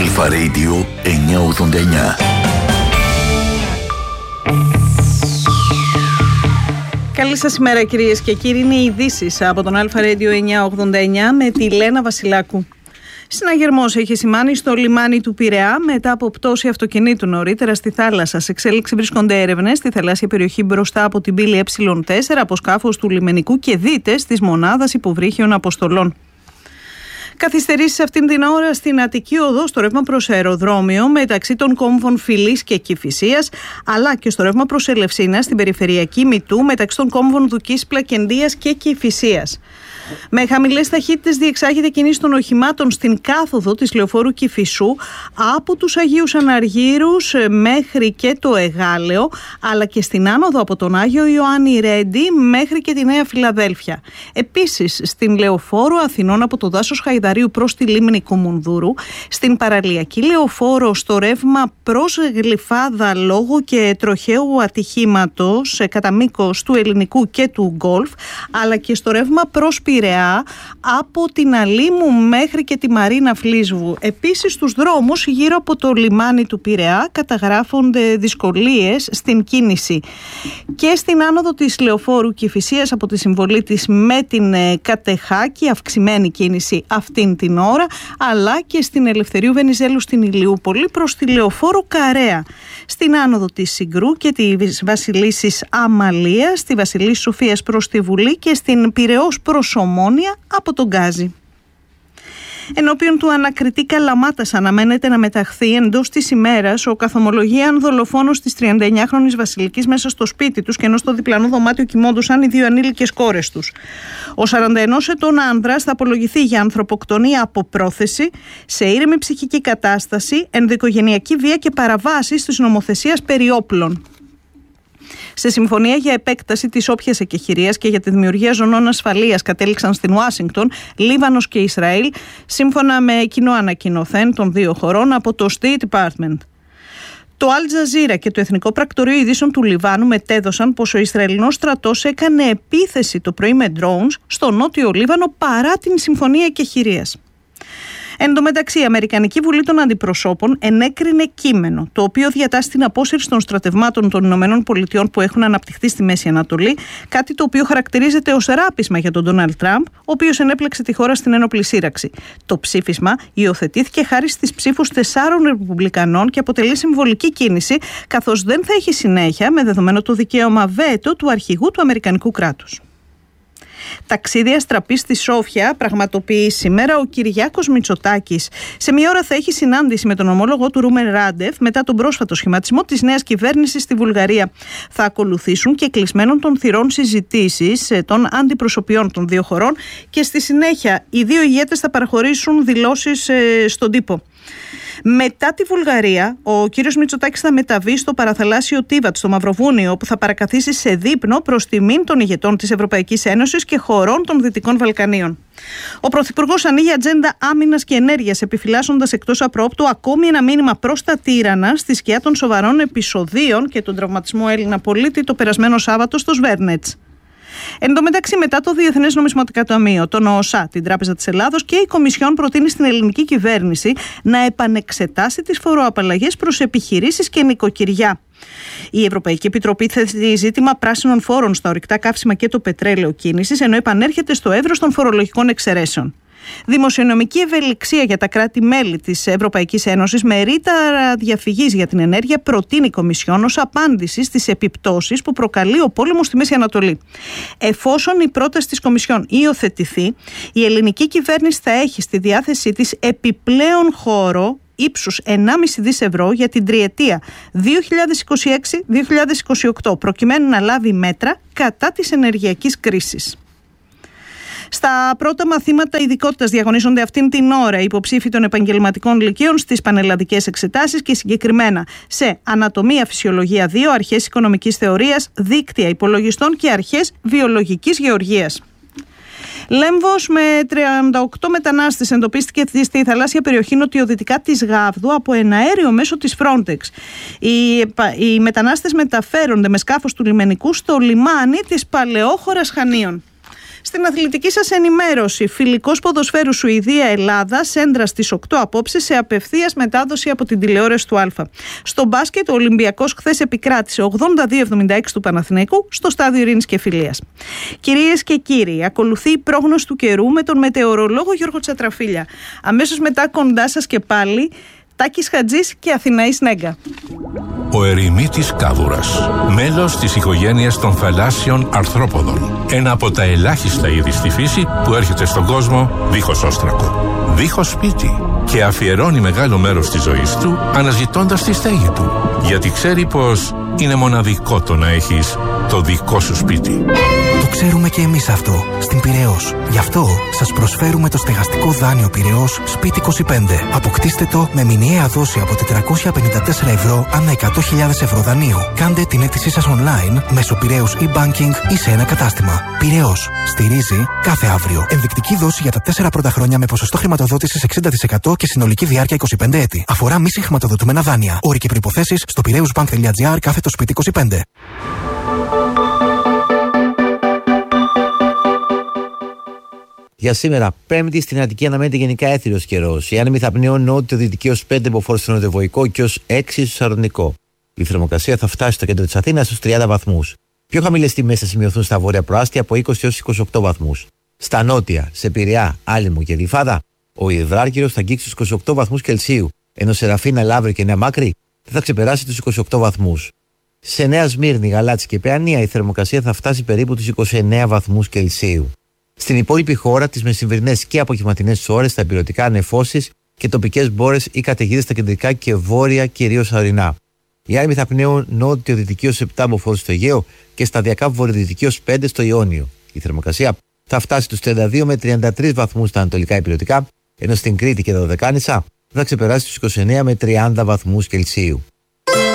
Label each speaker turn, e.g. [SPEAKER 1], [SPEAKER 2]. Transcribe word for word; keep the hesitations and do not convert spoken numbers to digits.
[SPEAKER 1] Αλφα Radio εννιακόσια ογδόντα εννιά.
[SPEAKER 2] Καλή σας ημέρα κυρίες και κύριοι, είναι οι ειδήσεις από τον Αλφα Radio εννιακόσια ογδόντα εννιά με τη Λένα Βασιλάκου. Συναγερμός έχει σημάνει στο λιμάνι του Πειραιά μετά από πτώση αυτοκινήτου νωρίτερα στη θάλασσα. Σε εξέλιξη βρίσκονται έρευνες στη θαλάσσια περιοχή μπροστά από την πύλη ε τέσσερα από σκάφος του λιμενικού και δίτες της μονάδας υποβρύχιων αποστολών. Καθυστερήσεις αυτήν την ώρα στην Αττική Οδό στο ρεύμα προς αεροδρόμιο μεταξύ των κόμβων Φιλής και Κηφισίας, αλλά και στο ρεύμα προς Ελευσίνα στην περιφερειακή Μητού μεταξύ των κόμβων Δουκής, Πλακεντίας και Κηφισίας. Με χαμηλές ταχύτητες διεξάγεται κίνηση των οχημάτων στην κάθοδο της λεωφόρου Κηφισού από τους Αγίους Αναργύρους μέχρι και το Εγάλεο, αλλά και στην άνοδο από τον Άγιο Ιωάννη Ρέντι μέχρι και τη Νέα Φιλαδέλφια. Επίσης στην λεωφόρο Αθηνών από το δάσος Χαϊδαρίου προς τη λίμνη Κουμουνδούρου, στην παραλιακή λεωφόρο στο ρεύμα προς Γλυφάδα λόγω και τροχαίου ατυχήματος κατά μήκος του Ελληνικού και του Γκολφ, αλλά και στο ρεύμα προς Πειραιά από την Αλήμου μέχρι και τη Μαρίνα Φλίσβου. Επίσης στους δρόμους γύρω από το λιμάνι του Πειραιά καταγράφονται δυσκολίες στην κίνηση και στην άνοδο της λεωφόρου Κηφισίας από τη συμβολή της με την Κατεχάκη, αυξημένη κίνηση αυτήν την ώρα, αλλά και στην Ελευθερίου Βενιζέλου στην Ηλιούπολη προς τη λεωφόρο Καρέα, στην άνοδο της Συγκρού και τη Βασιλίσσης Αμαλίας, στη Βασιλίσσης Σοφίας προς τη Βουλή και στην Πειραιώς προς Ομόνια από τον Γκάζι. Ενώπιον του ανακριτή Καλαμάτας αναμένεται να μεταχθεί εντός της ημέρας ο καθομολογίαν δολοφόνος της τριανταεννιάχρονης Βασιλικής μέσα στο σπίτι τους και ενώ στο διπλανό δωμάτιο κοιμόντουσαν οι δύο ανήλικες κόρες τους. Ο σαρανταενός ετών άνδρας θα απολογηθεί για ανθρωποκτονία από πρόθεση, σε ήρεμη ψυχική κατάσταση, ενδοοικογενειακή βία και παραβάσεις της νομοθεσίας περί όπλων. Σε συμφωνία για επέκταση της όποιας εκεχηρίας και για τη δημιουργία ζωνών ασφαλείας κατέληξαν στην Ουάσιγκτον, Λίβανος και Ισραήλ, σύμφωνα με κοινό ανακοινωθέν των δύο χωρών από το State Department. Το Αλ Τζαζίρα και το Εθνικό Πρακτορείο Ειδήσεων του Λιβάνου μετέδωσαν πως ο Ισραηλινός στρατός έκανε επίθεση το πρωί με drones στο νότιο Λίβανο παρά την συμφωνία εκεχηρίας. Εν τω μεταξύ, η Αμερικανική Βουλή των Αντιπροσώπων ενέκρινε κείμενο, το οποίο διατάσσει την απόσυρση των στρατευμάτων των Ηνωμένων Πολιτειών που έχουν αναπτυχθεί στη Μέση Ανατολή, κάτι το οποίο χαρακτηρίζεται ως ράπισμα για τον Ντόναλντ Τραμπ, ο οποίος ενέπλεξε τη χώρα στην ένοπλη σύραξη. Το ψήφισμα υιοθετήθηκε χάρη στις ψήφους τεσσάρων Ρεπουμπλικανών και αποτελεί συμβολική κίνηση, καθώς δεν θα έχει συνέχεια με δεδομένο το δικαίωμα βέτο του αρχηγού του Αμερικανικού κράτους. Ταξίδια αστραπή στη Σόφια πραγματοποιεί σήμερα ο Κυριάκος Μητσοτάκης. Σε μία ώρα θα έχει συνάντηση με τον ομόλογο του Ρούμεν Ράντεφ μετά τον πρόσφατο σχηματισμό της νέας κυβέρνησης στη Βουλγαρία. Θα ακολουθήσουν και κλεισμένων των θυρών συζητήσεις των αντιπροσωπιών των δύο χωρών και στη συνέχεια οι δύο ηγέτες θα παραχωρήσουν δηλώσεις στον τύπο. Μετά τη Βουλγαρία, ο κύριος Μητσοτάκης θα μεταβεί στο παραθαλάσσιο Τίβατ, στο Μαυροβούνιο, όπου θα παρακαθίσει σε δείπνο προς τιμήν των ηγετών της Ευρωπαϊκής Ένωσης και χωρών των Δυτικών Βαλκανίων. Ο Πρωθυπουργός ανοίγει ατζέντα άμυνας και ενέργειας, επιφυλάσσοντας εκτός απρόπτου ακόμη ένα μήνυμα προς τα τύρανα στη σκιά των σοβαρών επεισοδίων και τον τραυματισμό Έλληνα πολίτη το περασμένο Σάββατο στο Σβέρνετς. Εν τω μεταξύ, μετά το Διεθνές Νομισματικό Ταμείο, τον ΟΟΣΑ, την Τράπεζα της Ελλάδος και η Κομισιόν προτείνει στην ελληνική κυβέρνηση να επανεξετάσει τις φοροαπαλλαγές προς επιχειρήσεις και νοικοκυριά. Η Ευρωπαϊκή Επιτροπή θέτει ζήτημα πράσινων φόρων στα ορυκτά καύσιμα και το πετρέλαιο κίνησης, ενώ επανέρχεται στο εύρος των φορολογικών εξαιρέσεων. Δημοσιονομική ευελιξία για τα κράτη-μέλη της Ευρωπαϊκής Ένωσης με ρήτρα διαφυγής για την ενέργεια προτείνει η Κομισιόν ως απάντηση στις επιπτώσεις που προκαλεί ο πόλεμος στη Μέση Ανατολή. Εφόσον η πρόταση της Κομισιόν υιοθετηθεί, η ελληνική κυβέρνηση θα έχει στη διάθεσή της επιπλέον χώρο ύψους ενάμιση δις ευρώ για την τριετία δύο χιλιάδες είκοσι έξι δύο χιλιάδες είκοσι οκτώ, προκειμένου να λάβει μέτρα κατά της ενεργειακής κρίσης. Στα πρώτα μαθήματα ειδικότητας διαγωνίζονται αυτήν την ώρα οι υποψήφοι των επαγγελματικών λυκείων στις πανελλαδικές εξετάσεις και συγκεκριμένα σε Ανατομία Φυσιολογία δύο, Αρχές Οικονομικής Θεωρίας, Δίκτυα Υπολογιστών και Αρχές Βιολογικής Γεωργίας. Λέμβος με τριάντα οκτώ μετανάστες εντοπίστηκε στη θαλάσσια περιοχή νοτιοδυτικά της Γάβδου από ένα αέριο μέσω της Frontex. Οι, οι μετανάστες μεταφέρονται με σκάφος του λιμενικού στο λιμάνι της Παλαιόχωρας Χανίων. Στην αθλητική σας ενημέρωση, φιλικός ποδοσφαίρου Σουηδία-Ελλάδα, σέντρα στις οκτώ απόψε σε απευθείας μετάδοση από την τηλεόραση του Α. Στο μπάσκετ, ο Ολυμπιακός χθες επικράτησε ογδόντα δύο εβδομήντα έξι του Παναθηναϊκού στο στάδιο Ειρήνης και Φιλίας. Κυρίες και κύριοι, ακολουθεί η πρόγνωση του καιρού με τον μετεωρολόγο Γιώργο Τσατραφίλια. Αμέσως μετά κοντά σας και πάλι Τάκης Χατζής και Αθηναής Νέγκα.
[SPEAKER 3] Ο ερημίτης κάβουρας, μέλος της οικογένειας των θαλάσσιων αρθρόποδων. Ένα από τα ελάχιστα είδη στη φύση που έρχεται στον κόσμο δίχως όστρακο, δίχως σπίτι και αφιερώνει μεγάλο μέρος της ζωής του αναζητώντας τη στέγη του. Γιατί ξέρει πως είναι μοναδικό το να έχεις το δικό σου σπίτι.
[SPEAKER 4] Το ξέρουμε και εμείς αυτό στην Πειραιώς. Γι' αυτό σας προσφέρουμε το στεγαστικό δάνειο Πειραιώς Σπίτι είκοσι πέντε. Αποκτήστε το με μηνιαία δόση από τετρακόσια πενήντα τέσσερα ευρώ ανά εκατό χιλιάδες ευρώ δανείο. Κάντε την αίτησή σας online μέσω Πειραιώς e-banking ή σε ένα κατάστημα. Πειραιώς. Στηρίζει κάθε αύριο. Ενδεικτική δόση για τα τέσσερα πρώτα χρόνια με ποσοστό χρηματοδότησης εξήντα τοις εκατό και συνολική διάρκεια είκοσι πέντε έτη. Αφορά μη συγχρηματοδοτούμενα δάνεια. Όροι και προϋποθέσεις στο πειραιούσbank.gr κάθετο σπίτι είκοσι πέντε.
[SPEAKER 5] Για σήμερα, Πέμπτη, στην Αττική αναμένεται γενικά έθριος καιρός. Η άνεμη θα πνέουν νότιο-δυτική ως πέντε μποφόρ στο νοτιοβοϊκό και ως έξι στο σαρονικό. Η θερμοκρασία θα φτάσει στο κέντρο της Αθήνας στους τριάντα βαθμούς. Πιο χαμηλές τιμές θα σημειωθούν στα βόρεια προάστια από είκοσι έως είκοσι οκτώ βαθμούς. Στα νότια, σε Πειραιά, Άλυμο και Γλυφάδα, ο υδράργυρος θα αγγίξει τους είκοσι οκτώ βαθμούς Κελσίου, ενώ σε Ραφίνα, Λαύρη και Νέα Μάκρη δεν θα ξεπεράσει τους είκοσι οκτώ βαθμούς. Σε Νέα Σμύρνη, Γαλάτσι και Παιανία η θερμοκρασία θα φτάσει περίπου τους είκοσι εννέα βαθμούς Κελσίου. Στην υπόλοιπη χώρα, τις μεσημβρινές και απογευματινές ώρες, θα υπηρετικά νεφώσεις και τοπικές μπόρες ή καταιγίδες στα κεντρικά και βόρεια, κυρίως ορεινά. Οι άνεμοι θα πνέουν νότιο-δυτική ως επτά μποφόρ στο Αιγαίο και σταδιακά βορειοδυτική ως πέντε στο Ιόνιο. Η θερμοκρασία θα φτάσει στους τριάντα δύο με τριάντα τρεις βαθμούς στα ανατολικά υπηρετικά, ενώ στην Κρήτη και τα Δωδεκάνησα θα ξεπεράσει τους είκοσι εννέα με τριάντα βαθμούς Κελσίου.